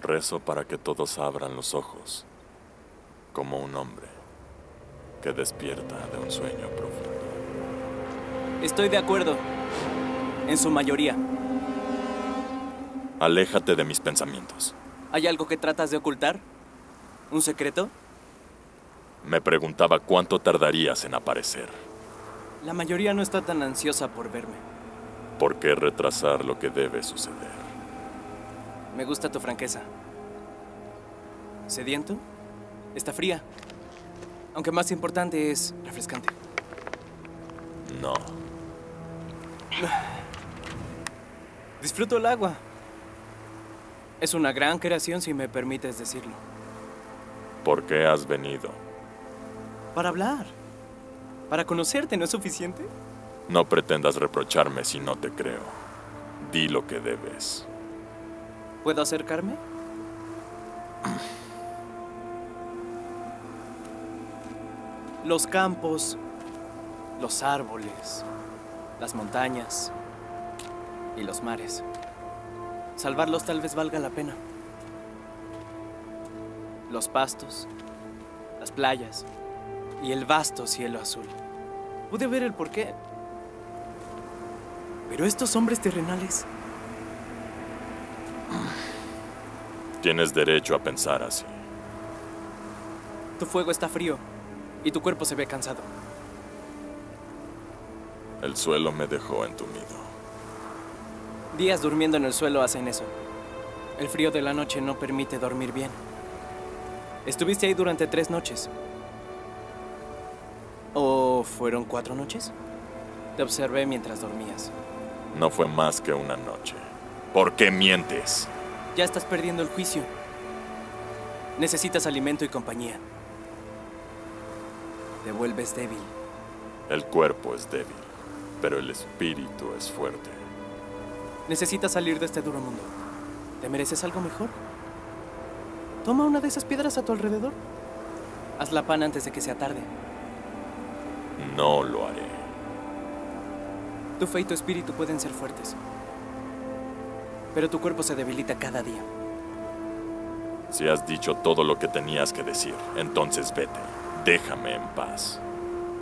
Rezo para que todos abran los ojos, como un hombre que despierta de un sueño profundo. Estoy de acuerdo, en su mayoría. Aléjate de mis pensamientos. ¿Hay algo que tratas de ocultar? ¿Un secreto? Me preguntaba cuánto tardarías en aparecer. La mayoría no está tan ansiosa por verme. ¿Por qué retrasar lo que debe suceder? Me gusta tu franqueza. ¿Sediento? Está fría. Aunque más importante es refrescante. No. Disfruto el agua. Es una gran creación, si me permites decirlo. ¿Por qué has venido? Para hablar. Para conocerte, ¿no es suficiente? No pretendas reprocharme si no te creo. Di lo que debes. ¿Puedo acercarme? Los campos, los árboles, las montañas y los mares. Salvarlos tal vez valga la pena. Los pastos, las playas y el vasto cielo azul. Pude ver el porqué. Pero estos hombres terrenales... Tienes derecho a pensar así. Tu fuego está frío y tu cuerpo se ve cansado. El suelo me dejó entumido. Días durmiendo en el suelo hacen eso. El frío de la noche no permite dormir bien. Estuviste ahí durante 3 noches. ¿O fueron 4 noches? Te observé mientras dormías. No fue más que una noche. ¿Por qué mientes? Ya estás perdiendo el juicio. Necesitas alimento y compañía. Te vuelves débil. El cuerpo es débil, pero el espíritu es fuerte. Necesitas salir de este duro mundo. ¿Te mereces algo mejor? Toma una de esas piedras a tu alrededor. Haz la pan antes de que sea tarde. No lo haré. Tu fe y tu espíritu pueden ser fuertes. Pero tu cuerpo se debilita cada día. Si has dicho todo lo que tenías que decir, entonces vete. Déjame en paz.